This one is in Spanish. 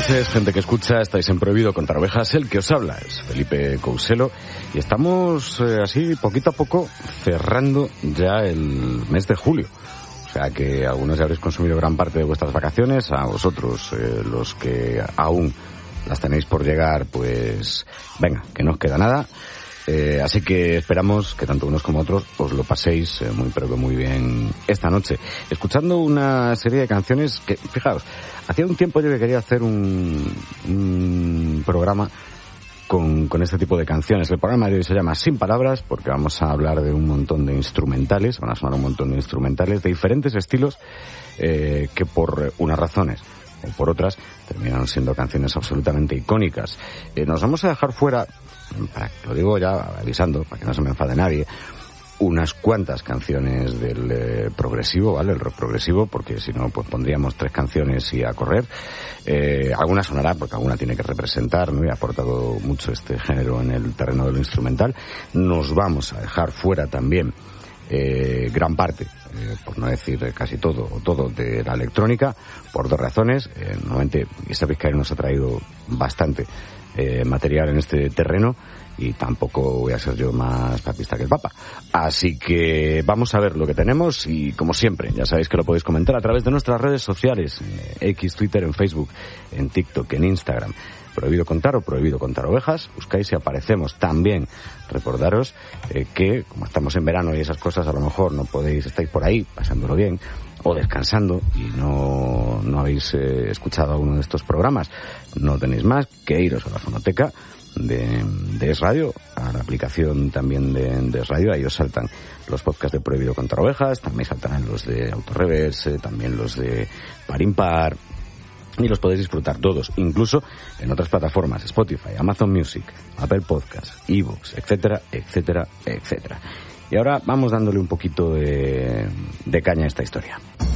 noches, gente que escucha, estáis en Prohibido Contar Ovejas. El que os habla es Felipe Couselo y estamos así poquito a poco cerrando ya el mes de julio. O sea que algunos ya habréis consumido gran parte de vuestras vacaciones, a vosotros, los que aún las tenéis por llegar, pues venga, que no os queda nada. Así que esperamos que tanto unos como otros os lo paséis muy pero que muy bien esta noche, escuchando una serie de canciones que, fijaos, hacía un tiempo yo que quería hacer un programa con este tipo de canciones. El programa de hoy se llama Sin Palabras porque vamos a hablar de un montón de instrumentales, van a sonar un montón de instrumentales de diferentes estilos que por unas razones o por otras terminan siendo canciones absolutamente icónicas. Nos vamos a dejar fuera, lo digo ya avisando, para que no se me enfade nadie, unas cuantas canciones del progresivo, ¿vale? El rock progresivo, porque si no, pues pondríamos 3 canciones y a correr. Alguna sonará, porque alguna tiene que representar, ¿no? Y ha aportado mucho este género en el terreno de lo instrumental. Nos vamos a dejar fuera también gran parte, por no decir casi todo o todo, de la electrónica, por 2 razones. Normalmente, y sabéis que nos ha traído bastante material en este terreno y tampoco voy a ser yo más papista que el Papa. Así que vamos a ver lo que tenemos y, como siempre, ya sabéis que lo podéis comentar a través de nuestras redes sociales, X, Twitter, en Facebook, en TikTok, en Instagram. Prohibido Contar o Prohibido Contar Ovejas, buscáis y aparecemos. También recordaros que, como estamos en verano y esas cosas, a lo mejor no podéis, estáis por ahí pasándolo bien o descansando y no habéis escuchado alguno de estos programas. No tenéis más que iros a la fonoteca de Es Radio, a la aplicación también de Es Radio. Ahí os saltan los podcasts de Prohibido Contar Ovejas, también saltan los de Autorreverse, también los de Par Impar, y los podéis disfrutar todos, incluso en otras plataformas, Spotify, Amazon Music, Apple Podcasts, iVoox, etcétera, etcétera, etcétera. Y ahora vamos dándole un poquito de caña a esta historia.